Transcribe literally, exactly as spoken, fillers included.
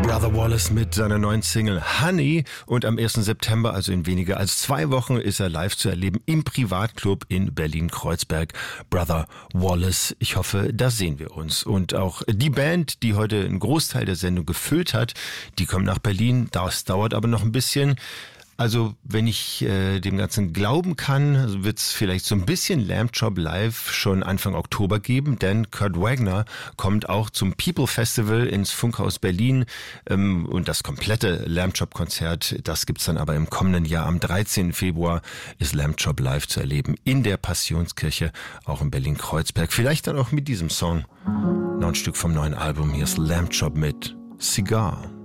Brother Wallace mit seiner neuen Single Honey und am ersten September, also in weniger als zwei Wochen, ist er live zu erleben im Privatclub in Berlin-Kreuzberg. Brother Wallace, ich hoffe, da sehen wir uns. Und auch die Band, die heute einen Großteil der Sendung gefüllt hat, die kommt nach Berlin. Das dauert aber noch ein bisschen. Also wenn ich äh, dem Ganzen glauben kann, wird es vielleicht so ein bisschen Lamb Chop Live schon Anfang Oktober geben, denn Kurt Wagner kommt auch zum People Festival ins Funkhaus Berlin ähm, und das komplette Lamb Chop Konzert, das gibt's dann aber im kommenden Jahr. Am dreizehnten Februar ist Lamb Chop Live zu erleben in der Passionskirche, auch in Berlin-Kreuzberg. Vielleicht dann auch mit diesem Song. Noch ein Stück vom neuen Album. Hier ist Lamb Chop mit Cigar.